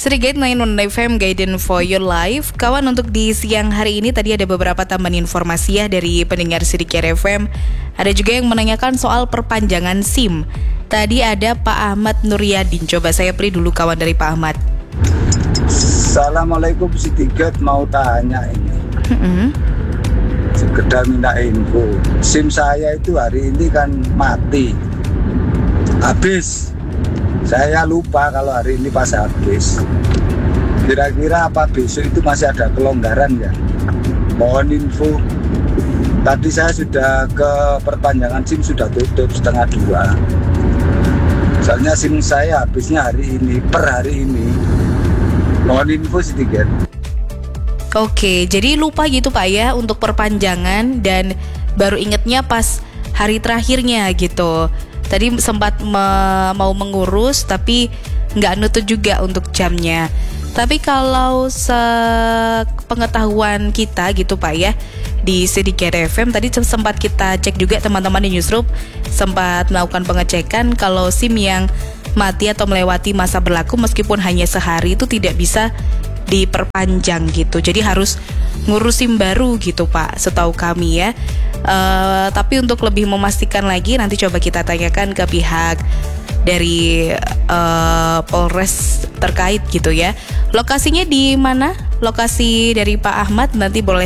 Sedikit 91 FM Guidance for Your Life. Kawan, untuk di siang hari ini tadi ada beberapa tambahan informasi ya dari pendengar Sidikir FM. Ada juga yang menanyakan soal perpanjangan SIM. Tadi ada Pak Ahmad Nuryadin. Coba saya beri dulu kawan dari Pak Ahmad. Assalamualaikum Sidikir, mau tanya ini. Sekedar minta info. SIM saya itu hari ini kan mati. Habis. Saya lupa kalau hari ini pas habis. Kira-kira apa besok itu masih ada kelonggaran ya? Mohon info. Tadi saya sudah ke perpanjangan SIM sudah tutup 1:30. Soalnya SIM saya habisnya hari ini, per hari ini. Mohon info sedikit. Oke, jadi lupa gitu Pak ya untuk perpanjangan dan baru ingetnya pas hari terakhirnya gitu. Tadi sempat mau mengurus tapi nggak nutut juga untuk jamnya. Tapi kalau sepengetahuan kita gitu Pak ya, di Sidikir FM tadi sempat kita cek juga, teman-teman di Newsroom sempat melakukan pengecekan kalau SIM yang mati atau melewati masa berlaku meskipun hanya sehari itu tidak bisa diperpanjang gitu. Jadi harus ngurus SIM baru gitu Pak, setahu kami ya. Tapi untuk lebih memastikan lagi nanti coba kita tanyakan ke pihak dari Polres terkait gitu ya. Lokasinya di mana? Lokasi dari Pak Ahmad nanti boleh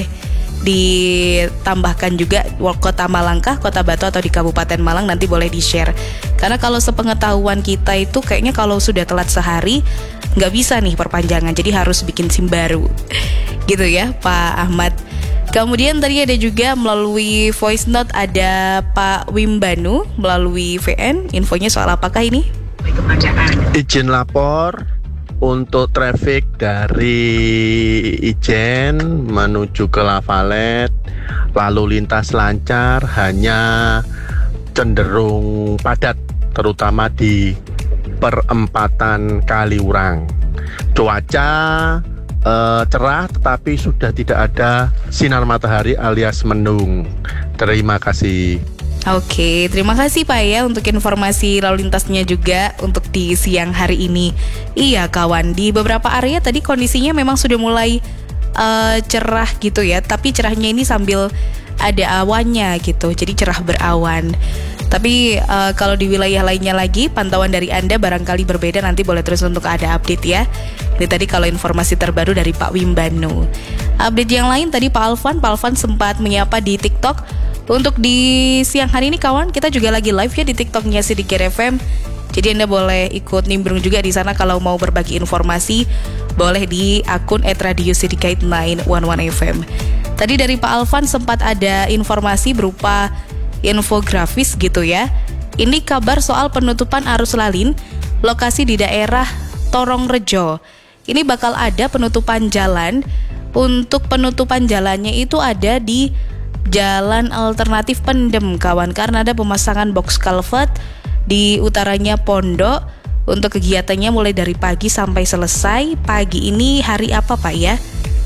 ditambahkan juga Kota Malang kah, Kota Batu atau di Kabupaten Malang, nanti boleh di-share. Karena kalau sepengetahuan kita itu kayaknya kalau sudah telat sehari nggak bisa nih perpanjangan, jadi harus bikin SIM baru gitu ya Pak Ahmad. Kemudian tadi ada juga melalui voice note ada Pak Wimbanu melalui VN. Infonya soal apakah ini? Izin lapor untuk traffic dari Ijen menuju ke Lavalet, lalu lintas lancar, hanya cenderung padat terutama di perempatan Kaliurang. Cuaca cerah tetapi sudah tidak ada sinar matahari alias mendung. Terima kasih. Oke, terima kasih Pak ya untuk informasi lalu lintasnya juga untuk di siang hari ini. Iya kawan, di beberapa area tadi kondisinya memang sudah mulai cerah gitu ya, tapi cerahnya ini sambil ada awannya gitu, jadi cerah berawan. Tapi kalau di wilayah lainnya lagi, pantauan dari Anda barangkali berbeda, nanti boleh terus untuk ada update ya. Ini tadi kalau informasi terbaru dari Pak Wimbanu. Update yang lain tadi Pak Alvan sempat menyapa di TikTok. Untuk di siang hari ini kawan, kita juga lagi live ya di TikToknya Sidikir FM. Jadi Anda boleh ikut nimbrung juga di sana kalau mau berbagi informasi, boleh di akun @radiosidikait911fm. Tadi dari Pak Alvan sempat ada informasi berupa infografis gitu ya. Ini kabar soal penutupan arus lalin lokasi di daerah Torongrejo. Ini bakal ada penutupan jalan. Untuk penutupan jalannya itu ada di Jalan Alternatif Pendem kawan, karena ada pemasangan box culvert di utaranya Pondok. Untuk kegiatannya mulai dari pagi sampai selesai. Pagi ini hari apa Pak ya?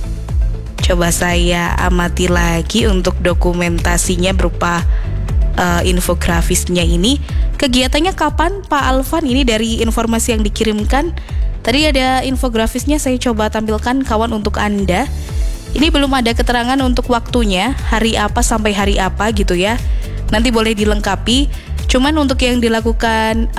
Coba saya amati lagi untuk dokumentasinya berupa infografisnya ini. Kegiatannya kapan Pak Alvan? Ini dari informasi yang dikirimkan. Tadi ada infografisnya, saya coba tampilkan kawan untuk Anda. Ini belum ada keterangan untuk waktunya, hari apa sampai hari apa gitu ya. Nanti boleh dilengkapi. Cuman untuk yang dilakukan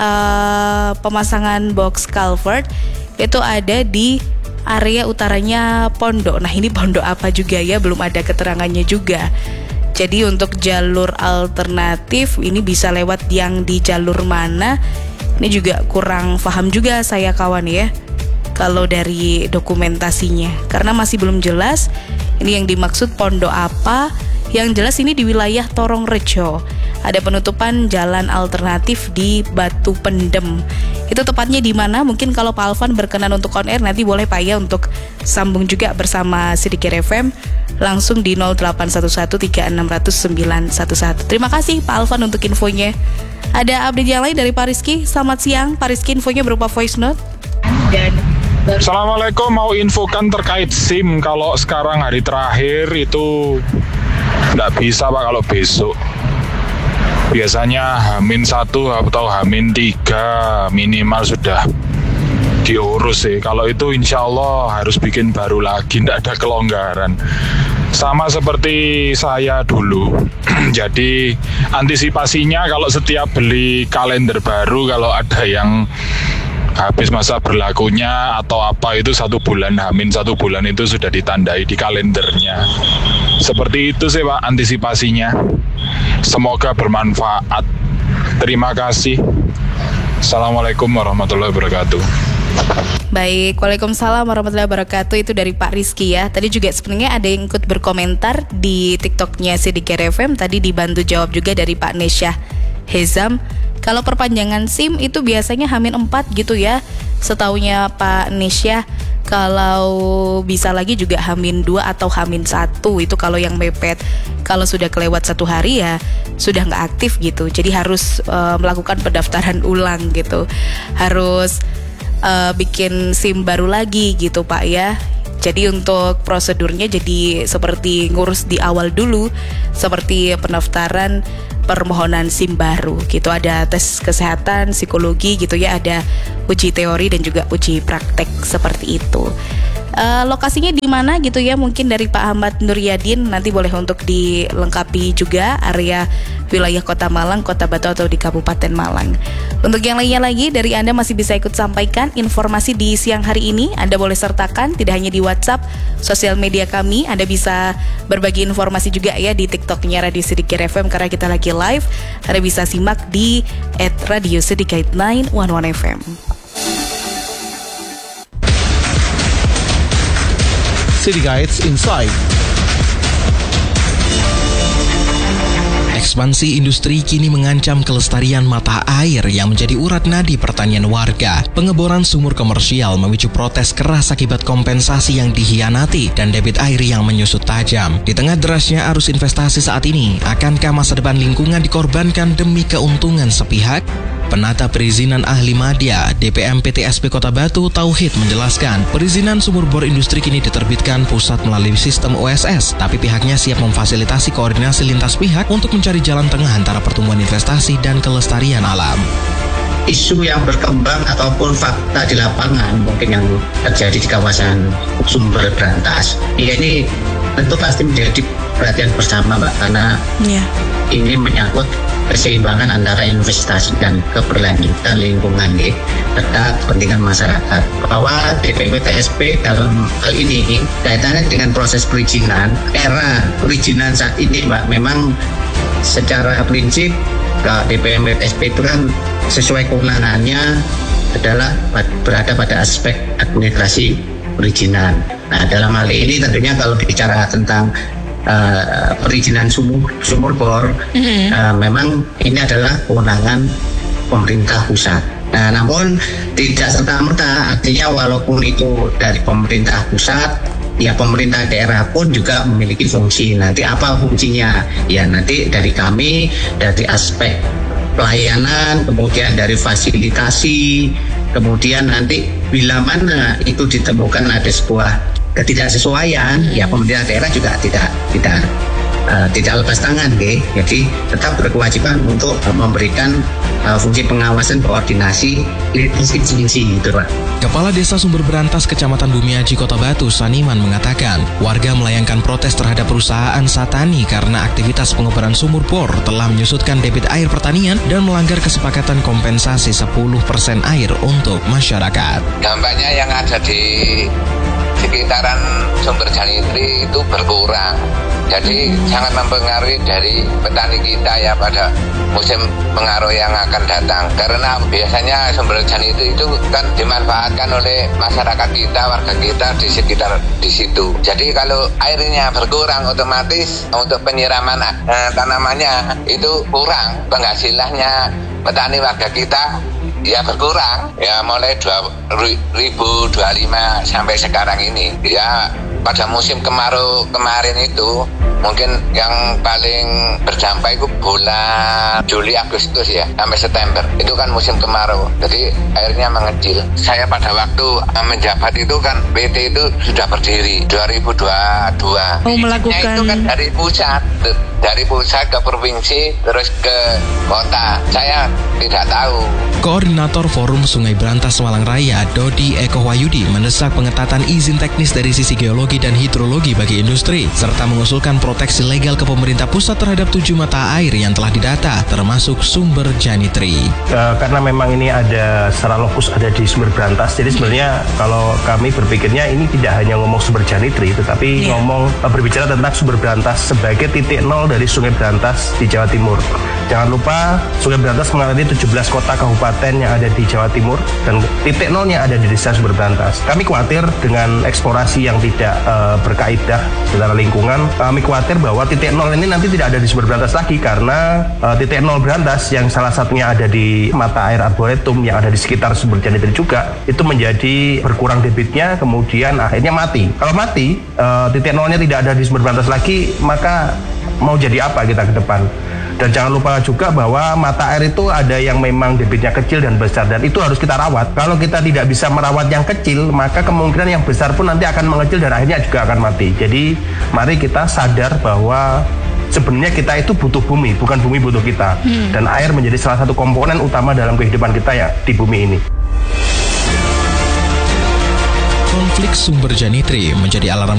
pemasangan box culvert itu ada di area utaranya Pondok. Nah ini Pondok apa juga ya, belum ada keterangannya juga. Jadi untuk jalur alternatif ini bisa lewat yang di jalur mana, ini juga kurang paham juga saya kawan ya kalau dari dokumentasinya, karena masih belum jelas ini yang dimaksud Pondok apa. Yang jelas ini di wilayah Torongrejo ada penutupan jalan alternatif di Batu Pendem. Itu tepatnya di mana? Mungkin kalau Pak Alvan berkenan untuk on air, nanti boleh Pak ya untuk sambung juga bersama Sidikir FM langsung di 0811360911. Terima kasih Pak Alvan untuk infonya. Ada update yang lain dari Pak Rizky. Selamat siang Pak Rizky, infonya berupa voice note. Assalamualaikum, mau infokan terkait SIM. Kalau sekarang hari terakhir itu nggak bisa Pak, kalau besok biasanya H-1 atau H-3 minimal sudah diurus sih. Kalau itu insya Allah harus bikin baru lagi, tidak ada kelonggaran. Sama seperti saya dulu. Jadi antisipasinya kalau setiap beli kalender baru, kalau ada yang habis masa berlakunya atau apa itu 1 bulan, H-1 bulan itu sudah ditandai di kalendernya. Seperti itu sih Pak antisipasinya. Semoga bermanfaat. Terima kasih. Assalamualaikum warahmatullahi wabarakatuh. Baik, waalaikumsalam warahmatullahi wabarakatuh. Itu dari Pak Rizky ya. Tadi juga sebenarnya ada yang ikut berkomentar di TikToknya Sidikir FM. Tadi dibantu jawab juga dari Pak Nesya Hezam. Kalau perpanjangan SIM itu biasanya H-4 gitu ya. Setaunya Pak Nesya. Kalau bisa lagi juga H-2 atau H-1 itu kalau yang mepet. Kalau sudah kelewat 1 hari ya sudah nggak aktif gitu. Jadi harus melakukan pendaftaran ulang gitu. Harus bikin SIM baru lagi gitu Pak ya. Jadi untuk prosedurnya jadi seperti ngurus di awal dulu, seperti pendaftaran permohonan SIM baru gitu. Ada tes kesehatan, psikologi gitu ya, ada uji teori dan juga uji praktek seperti itu. Lokasinya di mana gitu ya, mungkin dari Pak Ahmad Nuryadin nanti boleh untuk dilengkapi juga area wilayah Kota Malang, Kota Batu atau di Kabupaten Malang. Untuk yang lainnya lagi dari Anda masih bisa ikut sampaikan informasi di siang hari ini. Anda boleh sertakan tidak hanya di WhatsApp, sosial media kami. Anda bisa berbagi informasi juga ya di TikToknya Radio Sidikir FM karena kita lagi live. Anda bisa simak di @radiosidikir911FM. City Guides Insight. Ekspansi industri kini mengancam kelestarian mata air yang menjadi urat nadi pertanian warga. Pengeboran sumur komersial memicu protes keras akibat kompensasi yang dikhianati dan debit air yang menyusut tajam. Di tengah derasnya arus investasi saat ini, akankah masa depan lingkungan dikorbankan demi keuntungan sepihak? Penata Perizinan Ahli Madya DPM PTSP Kota Batu Tauhid menjelaskan, perizinan sumur bor industri kini diterbitkan pusat melalui sistem OSS, tapi pihaknya siap memfasilitasi koordinasi lintas pihak untuk mencari jalan tengah antara pertumbuhan investasi dan kelestarian alam. Isu yang berkembang ataupun fakta di lapangan mungkin yang terjadi di kawasan Sumber Brantas, ini tentu pasti menjadi perhatian bersama Mbak, karena ini menyangkut keseimbangan antara investasi dan keberlanjutan lingkungan serta kepentingan masyarakat. Bahwa DPM PTSP dalam hal ini kaitannya dengan proses perizinan, era perizinan saat ini Mbak, memang secara prinsip DPM PTSP itu kan sesuai kewenangannya adalah berada pada aspek administrasi perizinan. Nah, dalam hal ini tentunya kalau bicara tentang perizinan sumur bor, memang ini adalah kewenangan pemerintah pusat. Nah, namun tidak serta-merta, artinya walaupun itu dari pemerintah pusat, ya pemerintah daerah pun juga memiliki fungsi. Nanti apa fungsinya? Ya nanti dari kami, dari aspek pelayanan, kemudian dari fasilitasi, kemudian nanti bila mana itu ditemukan ada sebuah ketidaksesuaian, ya pemerintah daerah juga tidak lepas tangan, jadi tetap berkewajiban untuk memberikan fungsi pengawasan, koordinasi lintas institusi gitu Pak. Kepala Desa Sumber Brantas Kecamatan Bumiaji Kota Batu Saniman mengatakan, warga melayangkan protes terhadap perusahaan Satani karena aktivitas pengeboran sumur bor telah menyusutkan debit air pertanian dan melanggar kesepakatan kompensasi 10% air untuk masyarakat. Dampaknya yang ada di sekitaran Sumber Janitri itu berkurang. Jadi sangat mempengaruhi dari petani kita ya pada musim pengaruh yang akan datang. Karena biasanya Sumber Janitri itu kan dimanfaatkan oleh masyarakat kita, warga kita di sekitar di situ. Jadi kalau airnya berkurang, otomatis untuk penyiraman tanamannya itu kurang. Penghasilannya petani warga kita ya berkurang, ya mulai 2025 sampai sekarang ini. Ya pada musim kemarau kemarin itu mungkin yang paling berdampak itu bulan Juli Agustus ya sampai September, itu kan musim kemarau, jadi airnya mengecil. Saya pada waktu menjabat itu kan PT itu sudah berdiri 2022. Melakukan itu kan dari pusat ke provinsi terus ke kota. Saya tidak tahu. Koordinator Forum Sungai Brantas Malang Raya, Dodi Eko Wahyudi, mendesak pengetatan izin teknis dari sisi geologi dan hidrologi bagi industri, serta mengusulkan proteksi legal ke pemerintah pusat terhadap 7 mata air yang telah didata, termasuk sumber Janitri. Karena memang ini ada secara lokus ada di sumber Brantas, jadi sebenarnya kalau kami berpikirnya ini tidak hanya ngomong sumber Janitri, tetapi berbicara tentang sumber Brantas sebagai titik nol dari Sungai Brantas di Jawa Timur. Jangan lupa Sungai Brantas mengaliri 17 kota kabupaten yang ada di Jawa Timur dan titik nolnya ada di desa Sumber Brantas. Kami khawatir dengan eksplorasi yang tidak berkaidah secara lingkungan. Kami khawatir bahwa titik nol ini nanti tidak ada di Sumber Brantas lagi karena titik nol Brantas yang salah satunya ada di mata air Arboretum yang ada di sekitar Sumber Janitri juga itu menjadi berkurang debitnya, kemudian akhirnya mati. Kalau mati titik nolnya tidak ada di Sumber Brantas lagi, maka mau jadi apa kita ke depan? Dan jangan lupa juga bahwa mata air itu ada yang memang debitnya kecil dan besar, dan itu harus kita rawat. Kalau kita tidak bisa merawat yang kecil, maka kemungkinan yang besar pun nanti akan mengecil dan akhirnya juga akan mati. Jadi mari kita sadar bahwa sebenarnya kita itu butuh bumi, bukan bumi butuh kita. Dan air menjadi salah satu komponen utama dalam kehidupan kita ya di bumi ini. Konflik sumber Janitri menjadi alarm